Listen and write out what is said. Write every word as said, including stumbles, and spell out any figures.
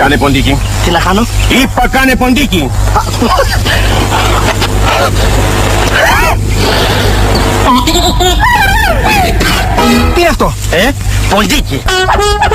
Κάνε ποντίκι. Τι να κάνω? Είπα κάνε ποντίκι. Τι είναι αυτό? Ε, ποντίκι.